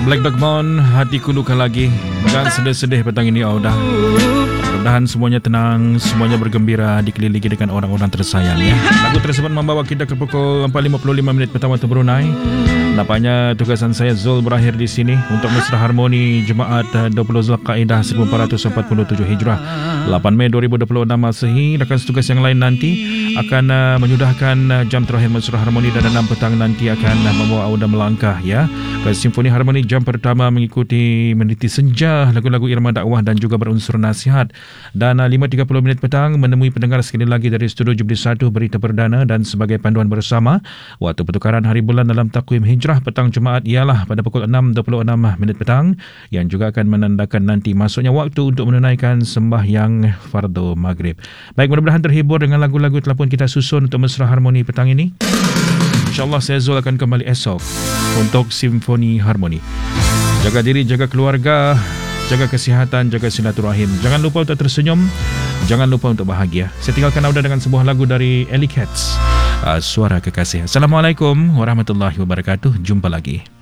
Black Dog Mound, hatiku luka lagi. Jangan sedih-sedih petang ini Audah. Mudah-mudahan semuanya tenang, semuanya bergembira, dikelilingi dengan orang-orang tersayang ya. Lagu tersebut membawa kita ke pukul 4.55 petang waktu Brunei. Nampaknya tugasan saya Zul berakhir di sini untuk mesra harmoni Jemaat 20 Zulkaidah 1447 Hijrah 8 Mei 2026 Masehi. Rakan tugas yang lain nanti akan menyudahkan jam terakhir mesra harmoni dan 6 petang nanti akan membawa Audah melangkah ya ke Simfoni Harmoni. Jam pertama mengikuti meniti senja, lagu-lagu irama dakwah dan juga berunsur nasihat. Dan 5.30 petang menemui pendengar sekali lagi dari studio Jubilee 1 berita perdana dan sebagai panduan bersama waktu pertukaran hari bulan dalam takwim Hijrah petang Jumaat ialah pada pukul 6.26 petang yang juga akan menandakan nanti masuknya waktu untuk menunaikan sembahyang fardu maghrib. Baik, mudah-mudahan terhibur dengan lagu-lagu telah pun kita susun untuk mesra harmoni petang ini. InsyaAllah saya Zul akan kembali esok untuk Simfoni Harmoni. Jaga diri, jaga keluarga, jaga kesihatan, jaga silaturahim. Jangan lupa untuk tersenyum, jangan lupa untuk bahagia. Saya tinggalkan Audah dengan sebuah lagu dari Ellie Cats, Suara Kekasih. Assalamualaikum warahmatullahi wabarakatuh. Jumpa lagi.